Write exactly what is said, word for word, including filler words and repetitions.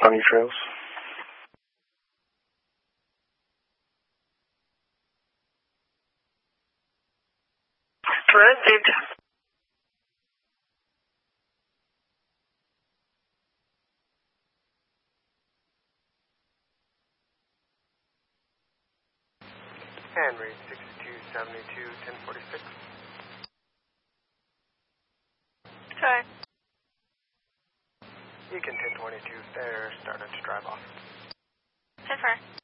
on your trails. Received. Henry, sixty-two seventy-two, ten forty-six. Hi. Beacon ten twenty-two there, starting to drive off. ten four.